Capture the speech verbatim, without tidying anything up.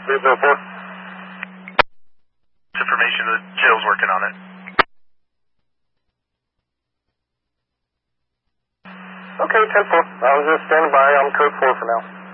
eight zero four. Information, the jail's working on it. Okay, ten four. I was just standing by. I'm code four for now.